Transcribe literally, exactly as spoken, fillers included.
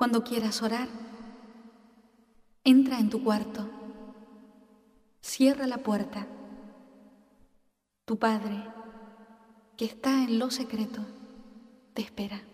Cuando quieras orar, entra en tu cuarto, cierra la puerta. Tu Padre, que está en lo secreto, te espera.